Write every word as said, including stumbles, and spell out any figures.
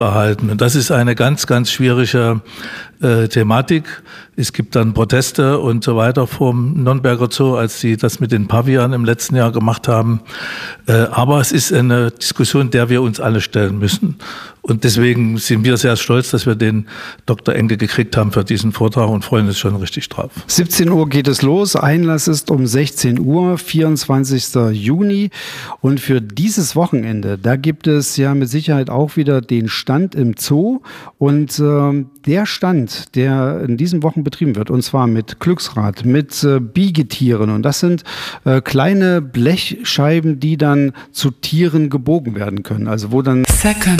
erhalten. Und das ist eine ganz, ganz schwierige äh, Thematik. Es gibt dann Proteste und so weiter vom Nürnberger Zoo, als sie das mit den Pavianen im letzten Jahr gemacht haben. Äh, aber es ist eine Diskussion, der wir uns alle stellen müssen. Und deswegen sind wir sehr stolz, dass wir den Doktor Enke gekriegt haben für diesen Vortrag und freuen uns schon richtig drauf. siebzehn Uhr geht es los. Einlass ist um sechzehn Uhr, vierundzwanzigsten Juni. Und für dieses Wochenende, da gibt es ja mit Sicherheit auch wieder den Stand im Zoo. Und äh, der Stand, der in diesen Wochen betrieben wird, und zwar mit Glücksrad, mit äh, Biegetieren. Und das sind äh, kleine Blechscheiben, die dann zu Tieren gebogen werden können. Also wo dann Second